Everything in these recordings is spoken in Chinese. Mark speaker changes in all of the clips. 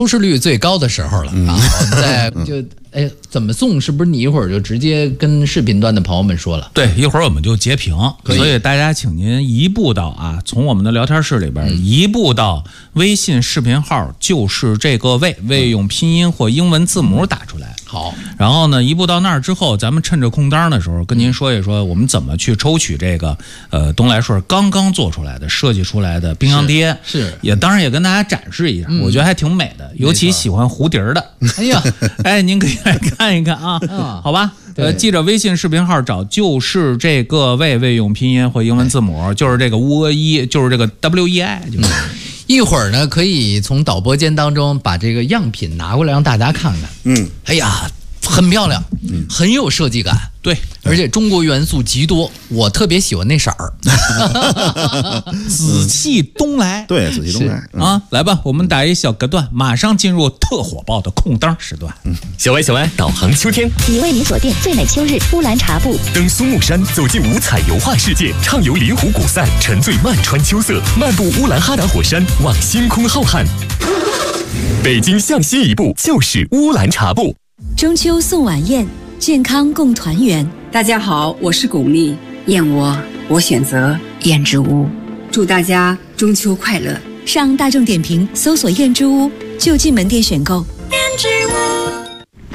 Speaker 1: 收视率最高的时候了啊！我们在怎么送？是不是你一会儿就直接跟视频端的朋友们说了？
Speaker 2: 对，一会儿我们就截屏，所以大家请您移步到从我们的聊天室里边移步到微信视频号，就是这个魏用拼音或英文字母打出来。
Speaker 1: 好，
Speaker 2: 然后呢，移步到那儿之后，咱们趁着空档的时候，跟您说一说我们怎么去抽取这个东来顺刚刚做出来的、设计出来的冰箱贴，
Speaker 1: 是
Speaker 2: 也当然也跟大家展示一下，我觉得还挺美的，尤其喜欢蝴蝶的。
Speaker 1: 哎呀，
Speaker 2: 您可以来看一看啊，好吧？记着微信视频号找，就是这个魏用拼音或英文字母，就是这个WEI，就是这个 WEI， 就是。
Speaker 1: 一会儿呢，可以从导播间当中把这个样品拿过来让大家看看。哎呀，很漂亮，很有设计感。
Speaker 2: 对，
Speaker 1: 而且中国元素极多，我特别喜欢那色儿，
Speaker 2: 紫气东来。
Speaker 3: 对，紫气东来
Speaker 2: 啊！来吧，我们打一小隔断，马上进入特火爆的空档时段。
Speaker 4: 小歪导航秋天，
Speaker 5: 已为您锁定最美秋日乌兰察布，
Speaker 4: 登苏木山，走进五彩油画世界，畅游临湖古塞，沉醉曼川秋色，漫步乌兰哈达火山，望星空浩瀚。北京向西一步就是乌兰察布。
Speaker 6: 中秋送晚宴，健康共团圆。
Speaker 7: 大家好，我是巩俐，燕窝我选择燕之屋，祝大家中秋快乐。
Speaker 6: 上大众点评搜索燕之屋，就近门店选购。
Speaker 5: 燕之屋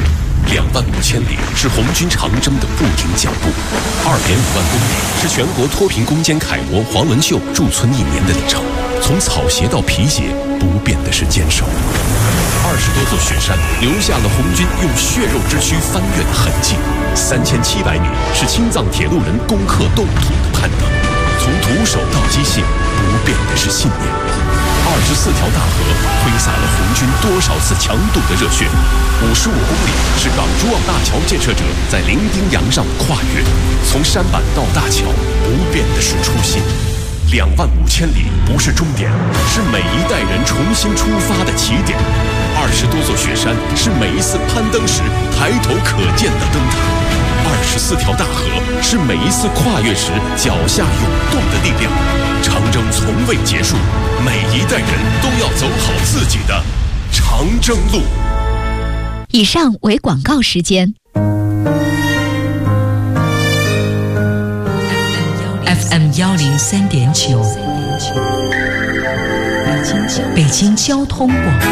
Speaker 8: 25000里是红军长征的不停脚步，2.5万公里是全国脱贫攻坚楷模黄文秀驻村1年的里程。从草鞋到皮鞋，不变的是坚守。20多座雪山留下了红军用血肉之躯翻越的痕迹，3700米是青藏铁路人攻克冻土的攀登。从徒手到机械，不变的是信念。24条大河挥洒了红军多少次强渡的热血，55公里是港珠澳大桥建设者在伶仃洋上的跨越。从山板到大桥，不变的是初心。25000里不是终点，是每一代人重新出发的起点。20多座雪山是每一次攀登时抬头可见的灯塔。24条大河是每一次跨越时脚下涌动的力量。长征从未结束，每一代人都要走好自己的长征路。
Speaker 5: 以上为广告时间。
Speaker 9: FM 103.9，北京交通广播。